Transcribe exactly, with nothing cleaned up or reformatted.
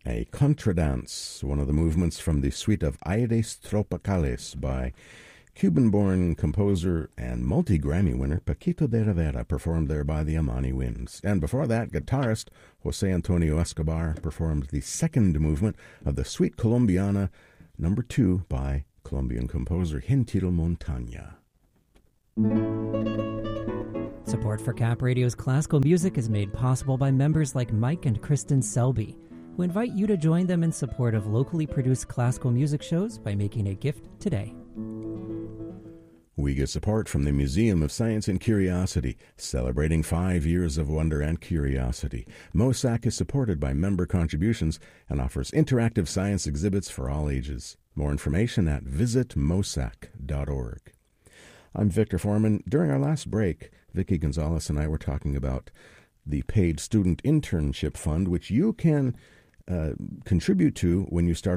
a contradance, one of the movements from the suite of Aires Tropicales by Cuban-born composer and multi-Grammy winner Paquito de Rivera, performed there by the Amani Winds. And before that, guitarist Jose Antonio Escobar performed the second movement of the Suite Colombiana number two by Colombian composer Gentil Montaña. Support for Cap Radio's classical music is made possible by members like Mike and Kristen Selby, who invite you to join them in support of locally produced classical music shows by making a gift today. We get support from the Museum of Science and Curiosity, celebrating five years of wonder and curiosity. MOSAC is supported by member contributions and offers interactive science exhibits for all ages. More information at visit mosac dot org. I'm Victor Foreman. During our last break, Vicki Gonzalez and I were talking about the paid student internship fund, which you can uh, contribute to when you start